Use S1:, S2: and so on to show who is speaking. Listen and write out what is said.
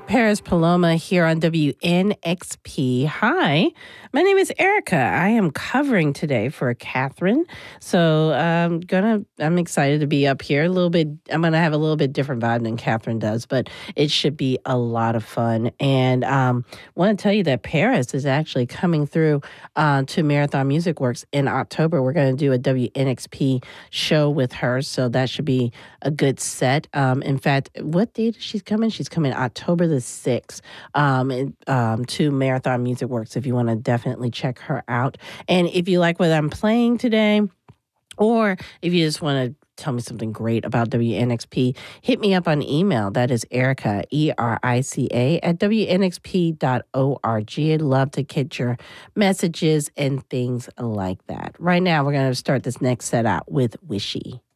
S1: Paris Paloma here on WNXP. Hi, my name is Erica. I am covering today for Catherine. So I'm excited to be up here a little bit. I'm gonna have a little bit different vibe than Catherine does, but it should be a lot of fun. And want to tell you that Paris is actually coming through to Marathon Music Works in October. We're going to do a WNXP show with her, so that should be a good set. In fact, what date is she coming? She's coming October the 6th to Marathon Music Works if you want to definitely check her out. And if you like what I'm playing today, or if you just want to tell me something great about WNXP, hit me up on email. That is Erica, ERICA, at WNXP.org. I'd love to get your messages and things like that. Right now, we're going to start this next set out with Wishy.